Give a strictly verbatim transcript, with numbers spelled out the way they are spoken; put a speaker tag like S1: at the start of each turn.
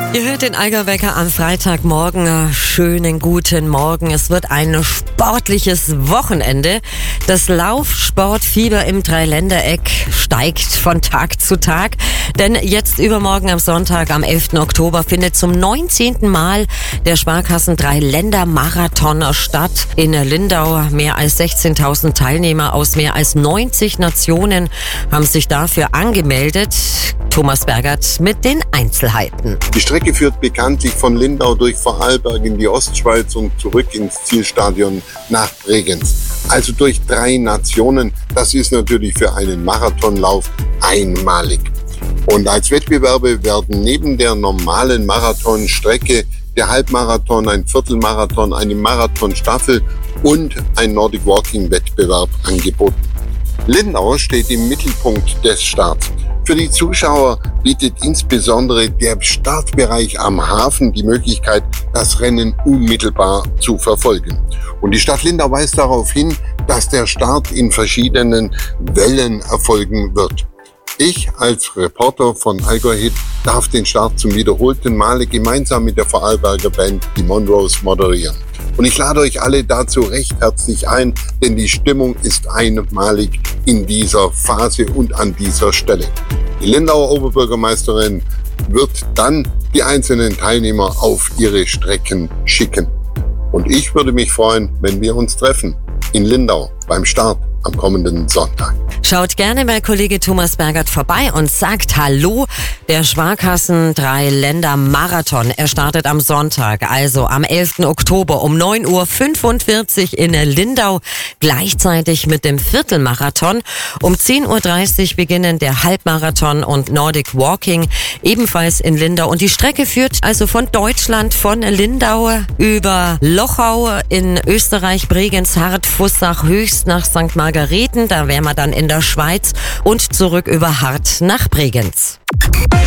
S1: Ihr hört den Eigerwecker am Freitagmorgen. Schönen guten Morgen. Es wird ein sportliches Wochenende. Das Laufsportfieber im Dreiländereck steigt von Tag zu Tag. Denn jetzt übermorgen am Sonntag, am elften Oktober, findet zum neunzehnten Mal der Sparkassen Dreiländer-Marathon statt. In Lindau mehr als sechzehntausend Teilnehmer aus mehr als neunzig Nationen haben sich dafür angemeldet. Thomas Bergert mit den Einzelheiten.
S2: Die Strecke führt bekanntlich von Lindau durch Vorarlberg in die Ostschweiz und zurück ins Zielstadion nach Bregenz. Also durch drei Nationen. Das ist natürlich für einen Marathonlauf einmalig. Und als Wettbewerbe werden neben der normalen Marathonstrecke der Halbmarathon, ein Viertelmarathon, eine Marathonstaffel und ein Nordic Walking Wettbewerb angeboten. Lindau steht im Mittelpunkt des Starts. Für die Zuschauer bietet insbesondere der Startbereich am Hafen die Möglichkeit, das Rennen unmittelbar zu verfolgen. Und die Stadt Lindau weist darauf hin, dass der Start in verschiedenen Wellen erfolgen wird. Ich als Reporter von Allgäu Hit darf den Start zum wiederholten Male gemeinsam mit der Vorarlberger Band Die Monroes moderieren. Und ich lade euch alle dazu recht herzlich ein, denn die Stimmung ist einmalig in dieser Phase und an dieser Stelle. Die Lindauer Oberbürgermeisterin wird dann die einzelnen Teilnehmer auf ihre Strecken schicken. Und ich würde mich freuen, wenn wir uns treffen in Lindau beim Start am kommenden Sonntag.
S1: Schaut gerne bei Kollege Thomas Bergert vorbei und sagt Hallo. Der Sparkassen Dreiländer-Marathon, er startet am Sonntag, also am elften Oktober um neun Uhr fünfundvierzig in Lindau, gleichzeitig mit dem Viertelmarathon. Um zehn Uhr dreißig beginnen der Halbmarathon und Nordic Walking, ebenfalls in Lindau. Und die Strecke führt also von Deutschland, von Lindau über Lochau in Österreich, Bregenz, Hart, Fussach, Höchst nach Sankt Margareten, da wären wir dann in der Schweiz, und zurück über Hart nach Bregenz.